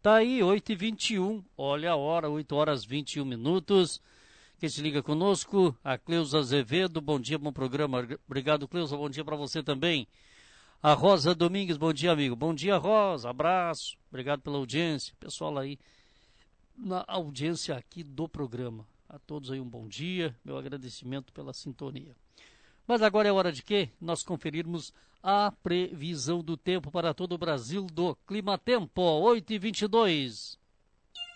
Tá aí, 8h21, olha a hora, 8h21. Quem se liga conosco, a Cleusa Azevedo, bom dia, bom programa. Obrigado, Cleusa, bom dia para você também. A Rosa Domingues, bom dia, amigo. Bom dia, Rosa, abraço, obrigado pela audiência. Pessoal aí, na audiência aqui do programa. A todos aí um bom dia, meu agradecimento pela sintonia. Mas agora é hora de quê? Nós conferirmos a previsão do tempo para todo o Brasil do Climatempo, 8h22.